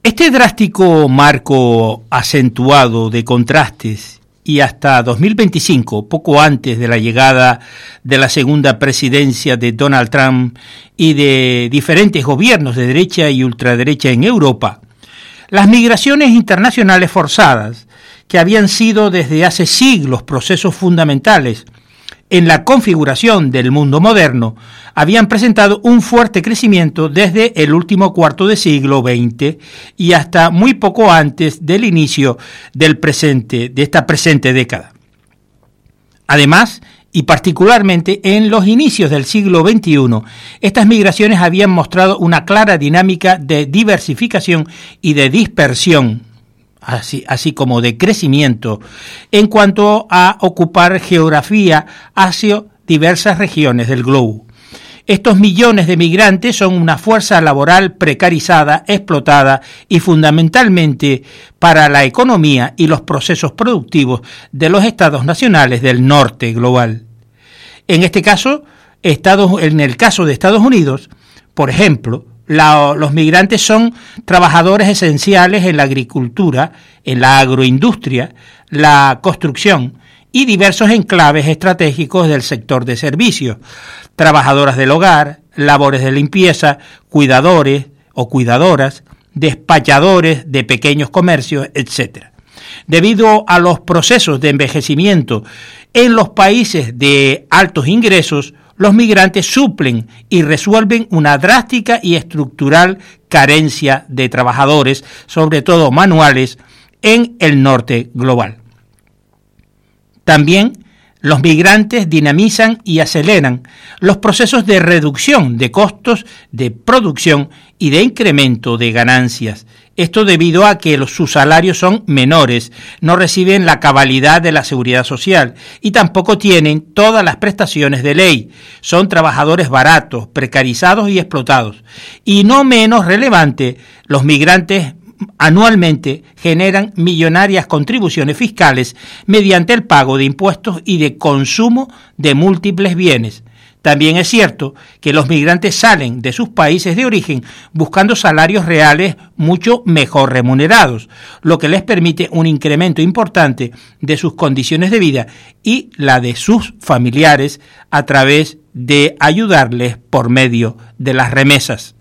Este drástico marco acentuado de contrastes y hasta 2025, poco antes de la llegada de la segunda presidencia de Donald Trump y de diferentes gobiernos de derecha y ultraderecha en Europa, las migraciones internacionales forzadas, que habían sido desde hace siglos procesos fundamentales en la configuración del mundo moderno, habían presentado un fuerte crecimiento desde el último cuarto de siglo XX y hasta muy poco antes del inicio de esta presente década. Además, y particularmente en los inicios del siglo XXI, estas migraciones habían mostrado una clara dinámica de diversificación y de dispersión, así como de crecimiento, en cuanto a ocupar geografía hacia diversas regiones del globo. Estos millones de migrantes son una fuerza laboral precarizada, explotada y fundamentalmente para la economía y los procesos productivos de los estados nacionales del norte global. En este caso, en el caso de Estados Unidos, por ejemplo, los migrantes son trabajadores esenciales en la agricultura, en la agroindustria, la construcción y diversos enclaves estratégicos del sector de servicios, trabajadoras del hogar, labores de limpieza, cuidadores o cuidadoras, despachadores de pequeños comercios, etc. Debido a los procesos de envejecimiento en los países de altos ingresos, los migrantes suplen y resuelven una drástica y estructural carencia de trabajadores, sobre todo manuales, en el norte global. También los migrantes dinamizan y aceleran los procesos de reducción de costos de producción y de incremento de ganancias. Esto debido a que sus salarios son menores, no reciben la cabalidad de la seguridad social y tampoco tienen todas las prestaciones de ley. Son trabajadores baratos, precarizados y explotados. Y no menos relevante, los migrantes anualmente generan millonarias contribuciones fiscales mediante el pago de impuestos y de consumo de múltiples bienes. También es cierto que los migrantes salen de sus países de origen buscando salarios reales mucho mejor remunerados, lo que les permite un incremento importante de sus condiciones de vida y la de sus familiares a través de ayudarles por medio de las remesas.